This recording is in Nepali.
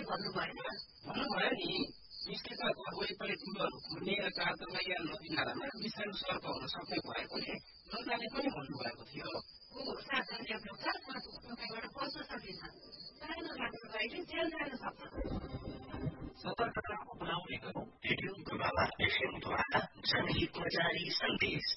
भन्नु भएन भन्नुभयो नि यसले त घर वरिपरि डुलहरू खुर्निएर चारतला या नदी नालामा विषालु सर्प हुन सक्ने भएकोले लोकले पनि भन्नुभएको थियो सावधानी अप्नाउँछ तपाईँबाट बस्न सकिन्छ सानो लाग्नु भएले जेल जान सक्छ सतर्कता अपनाउने गरौँ रेडियो गुरुबाबा एफएम द्वारा जनहितमा जारी सन्देश